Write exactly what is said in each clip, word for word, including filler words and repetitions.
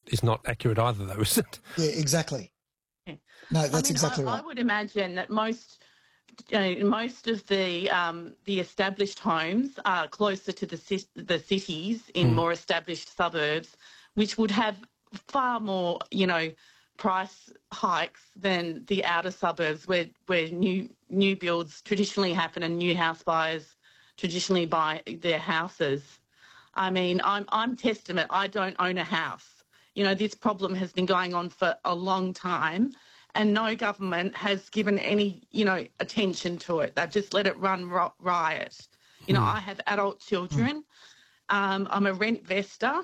is not accurate either, though, is it? Yeah, exactly. No, that's I mean, exactly I, right. I would imagine that most you know, most of the um, the established homes are closer to the ci- the cities in mm. more established suburbs, which would have far more, you know, price hikes than the outer suburbs where where new new builds traditionally happen and new house buyers traditionally buy their houses. I mean, I'm I'm testament. I don't own a house. You know, this problem has been going on for a long time, and no government has given any, you know, attention to it. They've just let it run riot. You know, mm. I have adult children. Mm. Um, I'm a rent investor.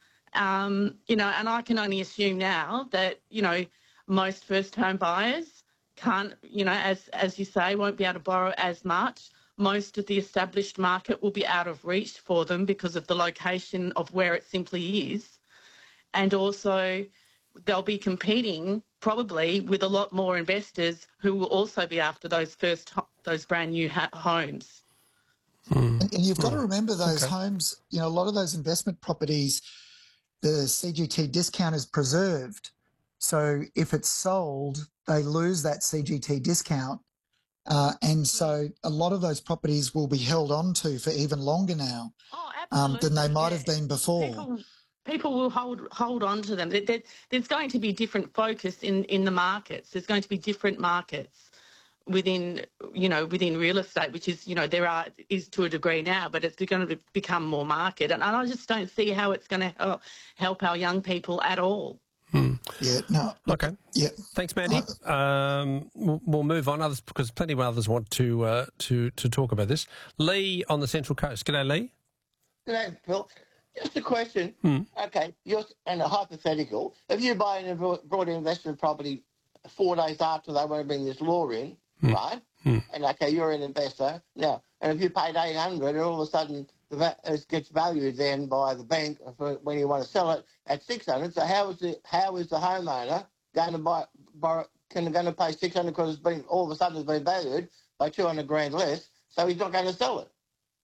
Um, you know, and I can only assume now that, you know, most first home buyers can't, you know, as as you say, won't be able to borrow as much. Most of the established market will be out of reach for them because of the location of where it simply is. And also they'll be competing probably with a lot more investors who will also be after those first, those brand new ha- homes. Mm. And, and you've got to remember those okay. homes, you know, a lot of those investment properties, the C G T discount is preserved. So if it's sold, they lose that C G T discount. Uh, and so a lot of those properties will be held on to for even longer now oh, um, than they might yeah. have been before. People, people will hold hold on to them. There, there, there's going to be different focus in, in the markets. There's going to be different markets within, you know, within real estate, which is, you know, there are is to a degree now, but it's going to become more market. And, and I just don't see how it's going to help, help our young people at all. Hmm. Yeah, no. Okay. Yeah. Thanks, Mandy. Um, we'll, we'll move on others because plenty of others want to uh, to to talk about this. Lee on the Central Coast. G'day, Lee. G'day, Phil. Just a question. Hmm. Okay, you're and a hypothetical. If you buy an broad investment property four days after they want to bring this law in, hmm. right? Hmm. And okay, you're an investor now, and if you paid eight hundred, and all of a sudden the va- it gets valued then by the bank for when you want to sell it at six hundred. So how is the how is the homeowner going to buy borrow? Can going to pay six hundred because it's been all of a sudden it's been valued by two hundred grand less? So he's not going to sell it.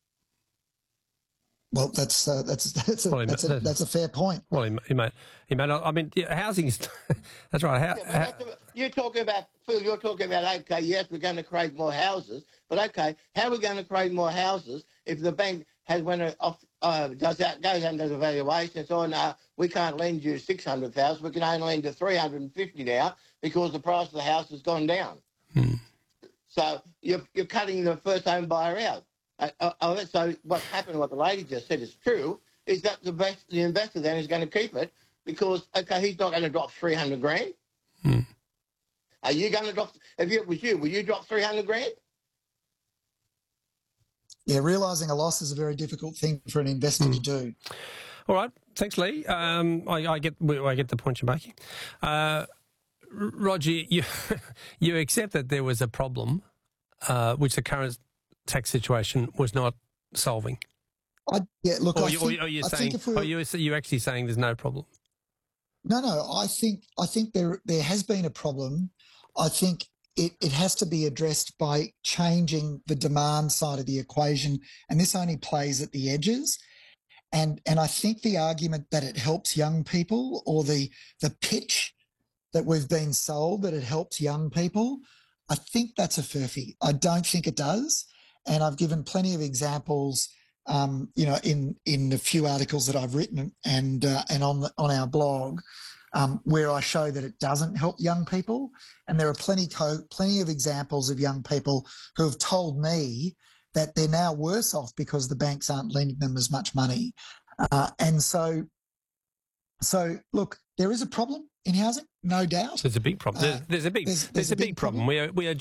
Well, that's uh, that's that's a, well, that's, a, that's a fair point. Well, he, he may he may not. I mean, yeah, housing is that's right. How, yeah, that's a, you're talking about Phil. You're talking about okay. Yes, we're going to create more houses, but okay, how are we going to create more houses if the bank has when it off uh, does that goes under the valuation? So no, we can't lend you six hundred thousand. We can only lend you three hundred and fifty now because the price of the house has gone down. Hmm. So you're you're cutting the first home buyer out. Uh, uh, so what happened, what the lady just said is true, is that the, best, the investor then is going to keep it because, okay, he's not going to drop three hundred grand. Hmm. Are you going to drop, if it was you, will you drop three hundred grand? Yeah, realising a loss is a very difficult thing for an investor hmm. to do. All right. Thanks, Lee. Um, I, I get I get the point you're making. Uh, Roger, you, you accept that there was a problem uh, which the current tax situation was not solving. I, yeah, look, or I you, think, or are you I saying, think if we were, are you you actually saying there's no problem? No, no. I think I think there there has been a problem. I think it, it has to be addressed by changing the demand side of the equation, and this only plays at the edges. And and I think the argument that it helps young people, or the the pitch that we've been sold that it helps young people, I think that's a furphy. I don't think it does. And I've given plenty of examples, um, you know, in, in the few articles that I've written and uh, and on the, on our blog, um, where I show that it doesn't help young people. And there are plenty co- plenty of examples of young people who have told me that they're now worse off because the banks aren't lending them as much money. Uh, and so, so look, there is a problem in housing, no doubt. There's a big problem. There's, there's a big there's, there's, there's a big, big problem. problem. We are we are